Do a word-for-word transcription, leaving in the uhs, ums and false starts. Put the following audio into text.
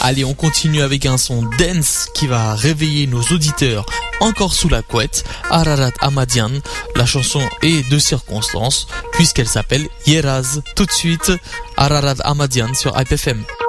Allez, on continue avec un son dance qui va réveiller nos auditeurs encore sous la couette. Ararat Ahmadian, la chanson est de circonstance puisqu'elle s'appelle Yeraz. Tout de suite, Ararat Ahmadian sur I P F M.